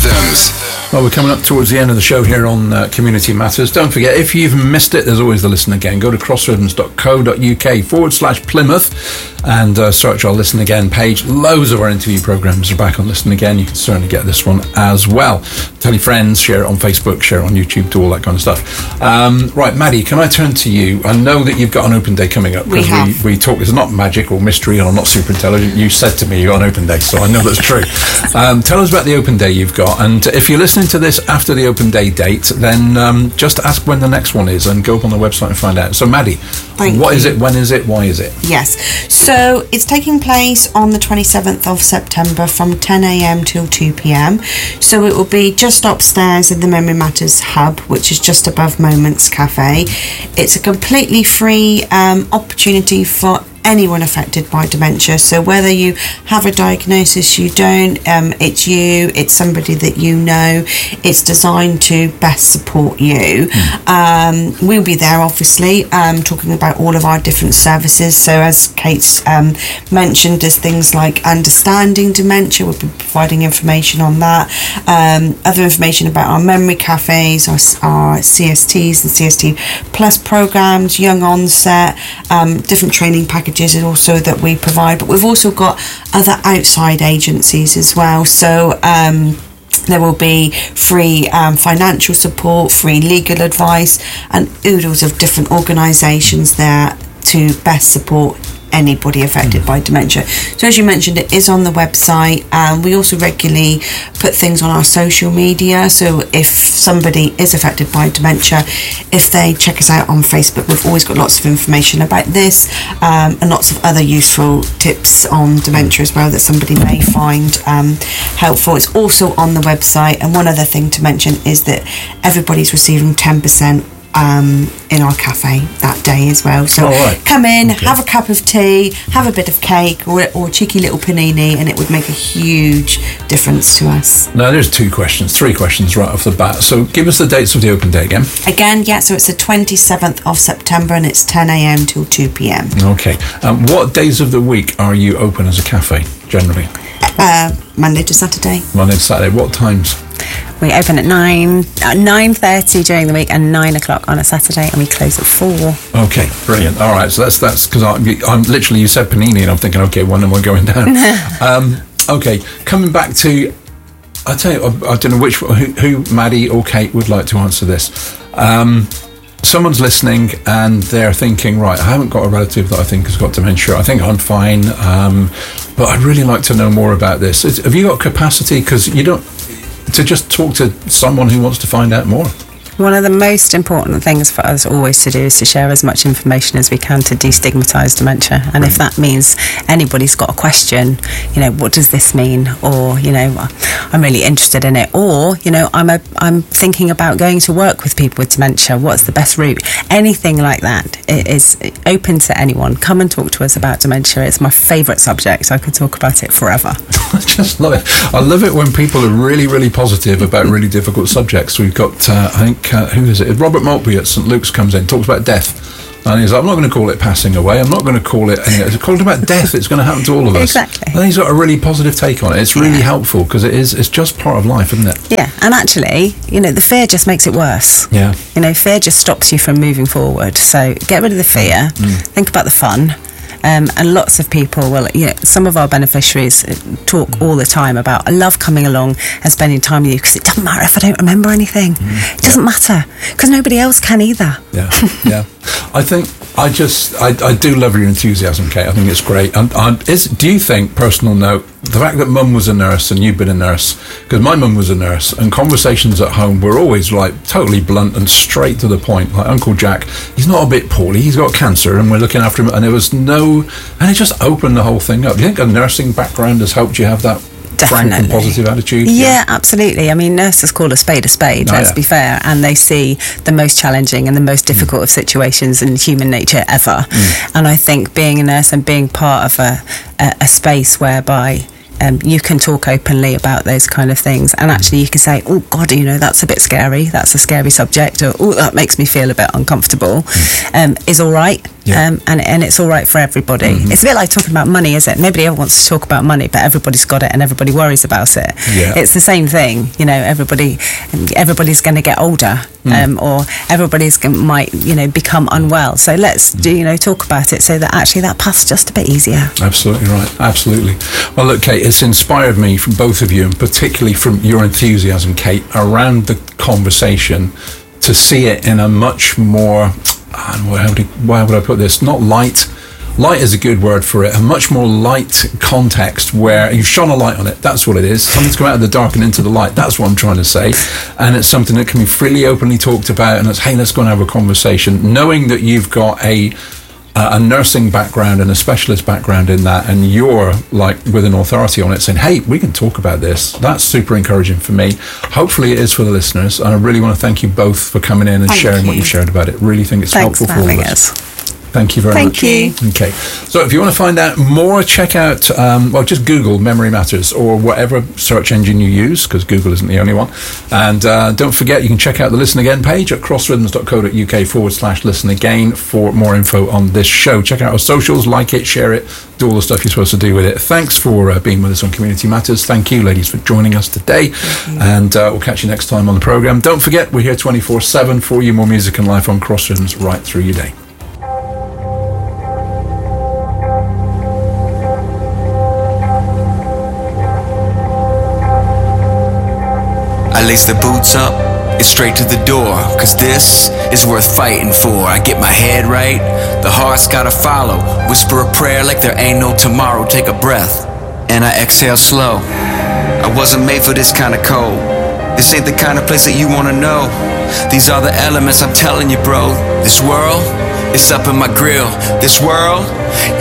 Rhythms. Well, we're coming up towards the end of the show here on Community Matters. Don't forget, if you've missed it, there's always the Listen Again. Go to crossrhythms.co.uk/Plymouth and search our Listen Again page. Loads of our interview programmes are back on Listen Again. You can certainly get this one as well. Tell your friends, share it on Facebook, share it on YouTube, do all that kind of stuff. Right, Maddie, can I turn to you? I know that you've got an open day coming up. We have. We talk, it's not magic or mystery, and I'm not super intelligent. You said to me you got an open day, so I know that's true. Tell us about the open day you've got, and if you're listening to this after the open day date, then just ask when the next one is and go up on the website and find out. So Maddie, what is it, when is it, why is it? Yes, so it's taking place on the 27th of September from 10 a.m. till 2 p.m. So it will be just upstairs in the Memory Matters Hub, which is just above Moments Cafe. It's a completely free opportunity for anyone affected by dementia. So whether you have a diagnosis, you don't, it's you, it's somebody that you know, it's designed to best support you. We'll be there obviously talking about all of our different services. So as Kate's mentioned, there's things like understanding dementia. We'll be providing information on that, other information about our memory cafes, our CSTs and CST Plus programs, young onset, different training packages also that we provide, but we've also got other outside agencies as well. So there will be free financial support, free legal advice, and oodles of different organisations there to best support anybody affected by dementia. So as you mentioned, it is on the website. We also regularly put things on our social media, so if somebody is affected by dementia, if they check us out on Facebook, we've always got lots of information about this and lots of other useful tips on dementia as well that somebody may find helpful. It's also on the website, and one other thing to mention is that everybody's receiving 10% in our cafe that day as well. So come in, have a cup of tea, have a bit of cake or a cheeky little panini, and it would make a huge difference to us. Now there's three questions right off the bat. So give us the dates of the open day again. So it's the 27th of September and it's 10 a.m. till 2 p.m. Okay. What days of the week are you open as a cafe generally? Monday to Saturday. Monday to Saturday. What times? We open at 9:30 during the week and 9 o'clock on a Saturday, and we close at 4. Okay, brilliant. All right, so that's because I'm literally, you said panini, and I'm thinking, okay, when am I going down? Okay, coming back to, I tell you, I don't know who Maddie or Kate would like to answer this. Someone's listening and they're thinking, right, I haven't got a relative that I think has got dementia. I think I'm fine, but I'd really like to know more about this. Have you got capacity? Because you don't, to just talk to someone who wants to find out more. One of the most important things for us always to do is to share as much information as we can to destigmatise dementia. And if that means anybody's got a question, what does this mean? Or, I'm really interested in it. Or, I'm thinking about going to work with people with dementia. What's the best route? Anything like that. It is open to anyone. Come and talk to us about dementia. It's my favourite subject. I could talk about it forever. I just love it. I love it when people are really, really positive about really difficult subjects. We've got, I think, who is it? Robert Maltby at St Luke's comes in, talks about death. And he's like, I'm not going to call it passing away. I'm not going to call it anything. It's called about death. It's going to happen to all of us. Exactly. And he's got a really positive take on it. It's really helpful because it's just part of life, isn't it? Yeah. And actually, the fear just makes it worse. Yeah. Fear just stops you from moving forward. So get rid of the fear. Think about the fun. And lots of people will, some of our beneficiaries talk all the time about, I love coming along and spending time with you because it doesn't matter if I don't remember anything. It doesn't matter because nobody else can either. Yeah, yeah. I think I do love your enthusiasm, Kate. I think it's great. Do you think, personal note, the fact that Mum was a nurse and you've been a nurse, because my mum was a nurse, and conversations at home were always like totally blunt and straight to the point. Like, Uncle Jack, he's not a bit poorly, he's got cancer and we're looking after him, and it just opened the whole thing up. Do you think a nursing background has helped you have that frank and positive attitude? Yeah, absolutely. I mean, nurses call a spade, let's be fair, and they see the most challenging and the most difficult of situations in human nature ever. And I think being a nurse and being part of a space whereby you can talk openly about those kind of things, and actually you can say, oh God, that's a bit scary, that's a scary subject, or oh, that makes me feel a bit uncomfortable, is all right. and it's all right for everybody. It's a bit like talking about money, is it? Nobody ever wants to talk about money, but everybody's got it and everybody worries about it. It's the same thing, you know. Everybody's going to get older, or everybody's might, you know, become unwell. So let's talk about it so that actually that path's just a bit easier. Absolutely right. Absolutely. Well, look, Kate, it's inspired me from both of you, and particularly from your enthusiasm, Kate, around the conversation, to see it in a much more, why would I put this? Not light. Light is a good word for it. A much more light context where you've shone a light on it. That's what it is. Something's come out of the dark and into the light. That's what I'm trying to say. And it's something that can be freely, openly talked about. And it's, hey, let's go and have a conversation. Knowing that you've got a nursing background and a specialist background in that, and you're like with an authority on it, saying, hey, we can talk about this. That's super encouraging for me. Hopefully it is for the listeners. And I really want to thank you both for coming in and sharing what you've shared about it. Really think it's helpful for all of us. Thank you very much. Thank you. Okay. So if you want to find out more, check out, just Google Memory Matters or whatever search engine you use, because Google isn't the only one. And don't forget, you can check out the Listen Again page at crossrhythms.co.uk/listen again for more info on this show. Check out our socials, like it, share it, do all the stuff you're supposed to do with it. Thanks for being with us on Community Matters. Thank you, ladies, for joining us today. And we'll catch you next time on the programme. Don't forget, we're here 24/7 for you. More music and life on Cross Rhythms right through your day. I lace the boots up, it's straight to the door, cause this is worth fighting for. I get my head right, the heart's gotta follow. Whisper a prayer like there ain't no tomorrow. Take a breath, and I exhale slow. I wasn't made for this kind of cold. This ain't the kind of place that you wanna know. These are the elements, I'm telling you, bro. This world, it's up in my grill. This world,